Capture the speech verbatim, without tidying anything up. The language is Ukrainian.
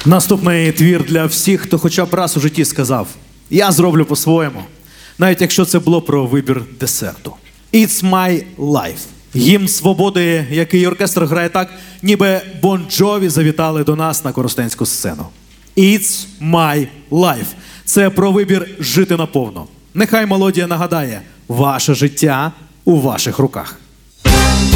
Наступний твір для всіх, хто хоча б раз у житті сказав: я зроблю по-своєму, навіть якщо це було про вибір десерту. It's my life. Гімн свободи, який оркестр грає так, ніби Бон Джові завітали до нас на коростенську сцену. It's my life. Це про вибір жити наповно. Нехай мелодія нагадає: ваше життя у ваших руках.